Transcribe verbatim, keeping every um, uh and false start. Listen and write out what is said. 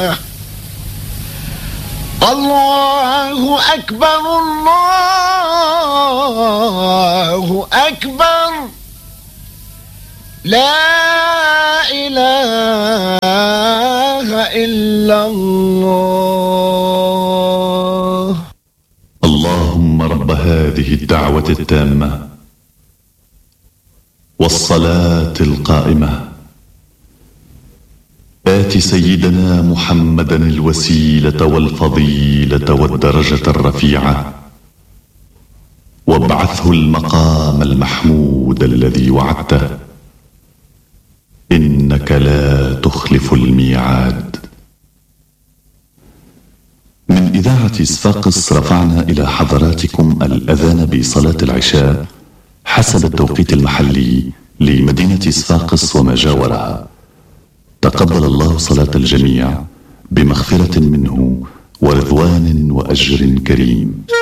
الله أكبر الله أكبر لا إله إلا الله. اللهم رب هذه الدعوة التامة والصلاة القائمة، آت سيدنا محمدا الوسيلة والفضيلة والدرجة الرفيعة، وابعثه المقام المحمود الذي وعدته، إنك لا تخلف الميعاد. من إذاعة صفاقس رفعنا إلى حضراتكم الأذان بصلاة العشاء حسب التوقيت المحلي لمدينة صفاقس وما جاورها. تقبل الله صلاة الجميع بمغفرة منه ورضوان وأجر كريم.